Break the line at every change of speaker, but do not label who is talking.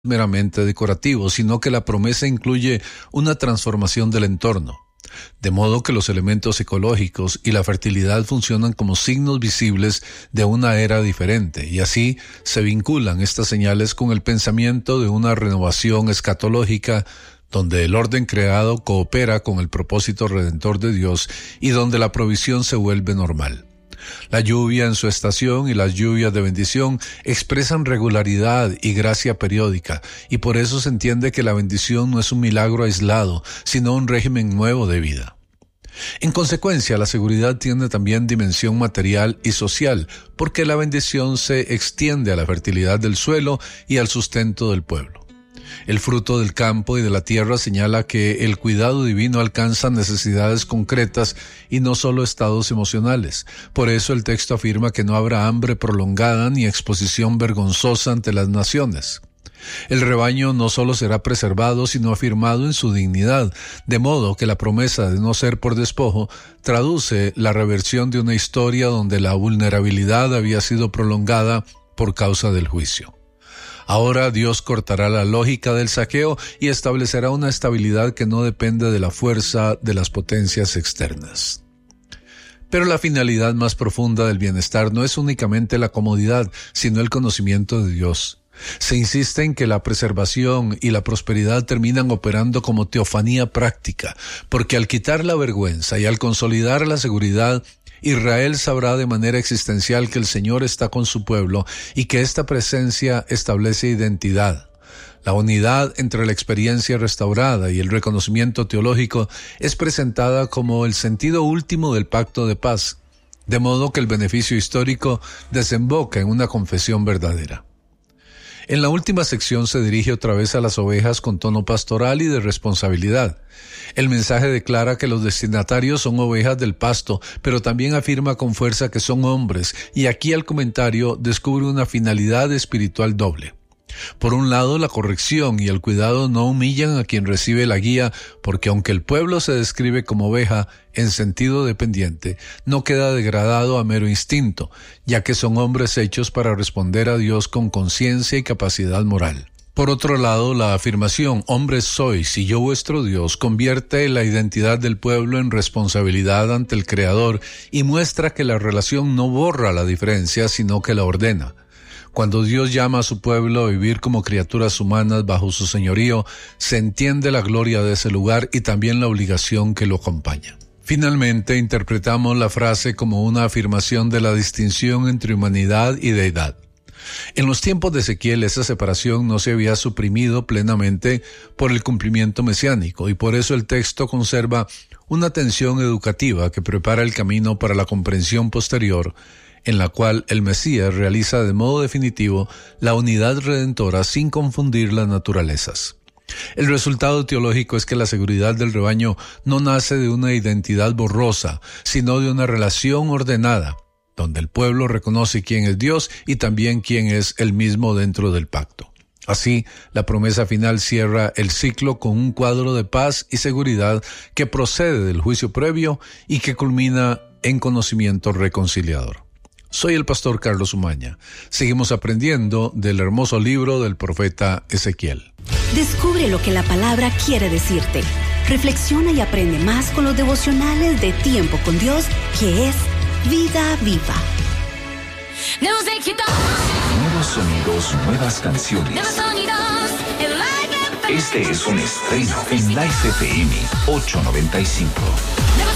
meramente decorativo, sino que la promesa incluye una transformación del entorno, de modo que los elementos ecológicos y la fertilidad funcionan como signos visibles de una era diferente, y así se vinculan estas señales con el pensamiento de una renovación escatológica donde el orden creado coopera con el propósito redentor de Dios y donde la provisión se vuelve normal. La lluvia en su estación y las lluvias de bendición expresan regularidad y gracia periódica, y por eso se entiende que la bendición no es un milagro aislado, sino un régimen nuevo de vida. En consecuencia, la seguridad tiene también dimensión material y social, porque la bendición se extiende a la fertilidad del suelo y al sustento del pueblo. El fruto del campo y de la tierra señala que el cuidado divino alcanza necesidades concretas y no solo estados emocionales. Por eso el texto afirma que no habrá hambre prolongada ni exposición vergonzosa ante las naciones. El rebaño no solo será preservado, sino afirmado en su dignidad, de modo que la promesa de no ser por despojo traduce la reversión de una historia donde la vulnerabilidad había sido prolongada por causa del juicio. Ahora Dios cortará la lógica del saqueo y establecerá una estabilidad que no depende de la fuerza de las potencias externas. Pero la finalidad más profunda del bienestar no es únicamente la comodidad, sino el conocimiento de Dios. Se insiste en que la preservación y la prosperidad terminan operando como teofanía práctica, porque al quitar la vergüenza y al consolidar la seguridad, Israel sabrá de manera existencial que el Señor está con su pueblo y que esta presencia establece identidad. La unidad entre la experiencia restaurada y el reconocimiento teológico es presentada como el sentido último del pacto de paz, de modo que el beneficio histórico desemboca en una confesión verdadera. En la última sección se dirige otra vez a las ovejas con tono pastoral y de responsabilidad. El mensaje declara que los destinatarios son ovejas del pasto, pero también afirma con fuerza que son hombres, y aquí el comentario descubre una finalidad espiritual doble. Por un lado, la corrección y el cuidado no humillan a quien recibe la guía, porque aunque el pueblo se describe como oveja en sentido dependiente, no queda degradado a mero instinto, ya que son hombres hechos para responder a Dios con conciencia y capacidad moral. Por otro lado, la afirmación «hombres sois y yo vuestro Dios» convierte la identidad del pueblo en responsabilidad ante el Creador y muestra que la relación no borra la diferencia, sino que la ordena. Cuando Dios llama a su pueblo a vivir como criaturas humanas bajo su señorío, se entiende la gloria de ese lugar y también la obligación que lo acompaña. Finalmente, interpretamos la frase como una afirmación de la distinción entre humanidad y deidad. En los tiempos de Ezequiel, esa separación no se había suprimido plenamente por el cumplimiento mesiánico, y por eso el texto conserva una tensión educativa que prepara el camino para la comprensión posterior, en la cual el Mesías realiza de modo definitivo la unidad redentora sin confundir las naturalezas. El resultado teológico es que la seguridad del rebaño no nace de una identidad borrosa, sino de una relación ordenada, donde el pueblo reconoce quién es Dios y también quién es él mismo dentro del pacto. Así, la promesa final cierra el ciclo con un cuadro de paz y seguridad que procede del juicio previo y que culmina en conocimiento reconciliador. Soy el pastor Carlos Umaña. Seguimos aprendiendo del hermoso libro del profeta Ezequiel.
Descubre lo que la palabra quiere decirte. Reflexiona y aprende más con los devocionales de Tiempo con Dios, que es Vida Viva.
Nuevos sonidos, nuevas canciones. Este es un estreno en Life FM 895.